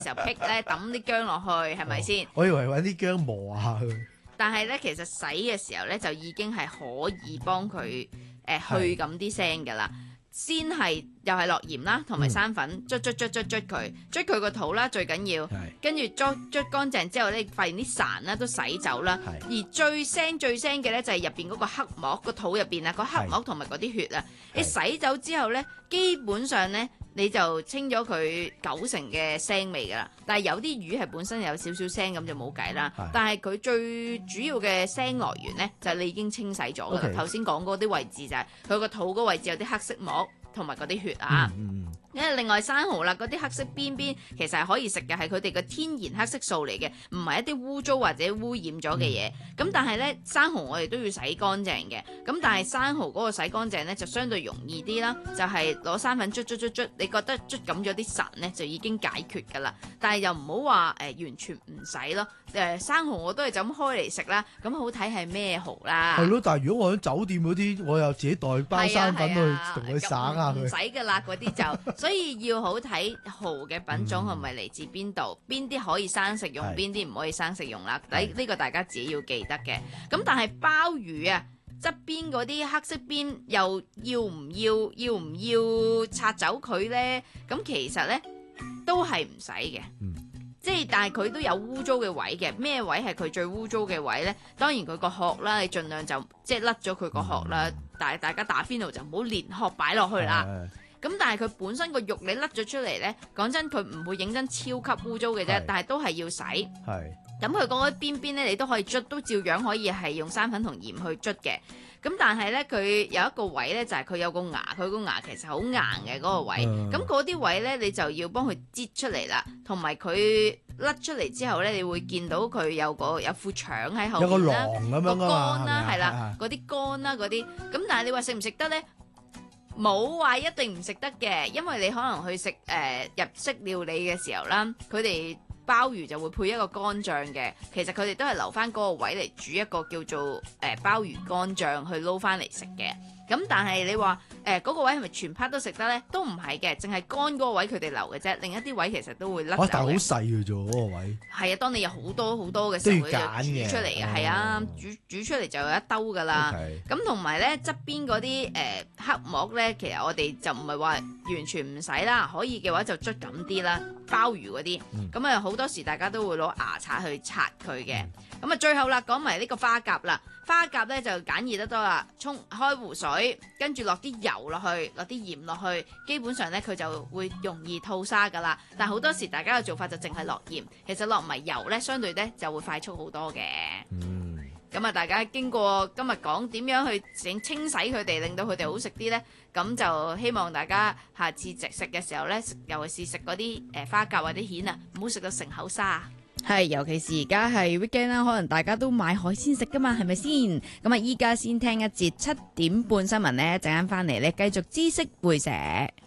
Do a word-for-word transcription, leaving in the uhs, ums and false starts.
時候劈咧抌啲薑落去，係咪先？ 我以為揾啲薑磨下佢。 但係咧，其實洗嘅時候咧，就已經係可以幫佢誒、呃、去咁啲腥㗎啦。先係又係落鹽啦，同埋生粉，捽捽捽捽捽佢，捽佢個肚啦，最緊要。跟住捽捽乾淨之後咧，發現啲潺啦都洗走啦。而最腥最腥嘅咧就係入邊嗰個黑膜，個肚入邊啊，個黑膜同埋嗰啲血啊，你洗走之後咧，基本上咧你就清咗佢九成嘅腥味㗎啦。但係有啲魚係本身有少少腥咁就冇計啦。但係佢最主要嘅腥來源咧就係你已經清洗咗㗎啦。頭先講嗰啲位置就係佢個肚嗰位置有啲黑色膜。同埋嗰啲血啊，嗯嗯、因為另外生蠔啦，嗰啲黑色邊邊其實係可以食嘅，係佢哋嘅天然黑色素嚟嘅，唔係一啲污糟或者污染咗嘅嘢。咁、嗯、但係咧，生蠔我哋都要洗乾淨嘅。咁但係生蠔嗰個洗乾淨咧就相對容易啲啦，就係、是、攞生粉捽捽捽捽，你覺得捽咁咗啲潺咧就已經解決㗎啦。但係又唔好話誒完全唔使咯。誒、呃、生蠔我都係就咁開嚟食啦，咁好睇係咩蠔啦。 係咯，但係如果我喺酒店嗰啲，我又自己代包生粉去同佢灑下佢。唔使噶啦，嗰啲就所以要好睇蠔嘅品種係咪嚟自邊度，邊啲、嗯、可以生食用，邊啲唔可以生食用啦。呢、呢個大家自己要記得嘅。咁但係鮑魚啊，側邊嗰啲黑色邊又要唔要要唔要拆走佢咧？咁其實咧都係唔使嘅。嗯即係，但係佢都有污糟嘅位嘅。咩位係佢最污糟嘅位呢？當然佢個殼啦，你盡量就即係甩咗佢個殼啦。嗯、但係大家打邊爐就唔好連殼擺落去啦。咁、嗯、但係佢本身個肉你甩咗出嚟呢，講真佢唔會認真超級污糟嘅啫。但係都係要洗。咁佢嗰啲邊邊呢，你都可以捽，都照樣可以係用生粉同鹽去捽嘅。咁但係咧，佢有一個位咧，就係、是、佢有個牙，佢個牙其實好硬嘅嗰、那個位。咁嗰啲位咧，你就要幫佢擠出嚟啦。同埋佢甩出嚟之後咧，你會見到佢有個有副腸喺後面啦，有個囊咁樣個肝啦，係啦，嗰啲肝啦嗰啲。咁但係你話食唔食得咧？冇話一定唔食得嘅，因為你可能去食誒、呃、日式料理嘅時候啦，佢哋。鮑魚就會配一個乾醬嘅，其實佢哋都係留翻嗰個位嚟煮一個叫做誒、呃、鮑魚乾醬去撈翻嚟食嘅。咁但係你話誒嗰個位係咪全 part 都食得咧？都唔係嘅，淨係乾嗰個位佢哋留嘅啫。另一啲位其實都會甩走嘅。 但係好細嘅啫嗰個位。係啊，當你有好多好多嘅時候， 都要揀嘅。 煮出嚟嘅係啊，煮煮出嚟就有一兜噶啦。咁同埋咧側邊嗰啲誒黑膜咧，其實我哋就唔係話完全唔使啦，可以嘅話就捽咁啲啦。鮑魚嗰啲，咁啊好多時大家都會攞牙刷去刷佢嘅。咁啊最後啦，講埋呢個花甲啦。花甲咧就簡易得多啦，沖開壺水，跟住落啲油落去，落啲鹽落去，基本上咧佢就會容易吐沙噶啦。但係好多時大家嘅做法就淨係落鹽，其實落埋油咧，相對咧就會快速好多嘅。嗯，咁啊大家經過今日講點樣去整清洗佢哋，令到佢哋好食啲咧，咁就希望大家下次食食嘅時候咧，尤其是食嗰啲誒花甲或者蜆啊，唔好食到成口沙。 係，尤其是而家係 weekend 啦，可能大家都買海鮮食噶嘛，係咪先？咁啊，依家先聽一節七點半新聞呢，陣間翻嚟呢，繼續知識會社。